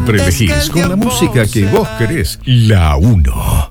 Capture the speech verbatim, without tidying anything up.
siempre elegís con la música que vos querés, la uno.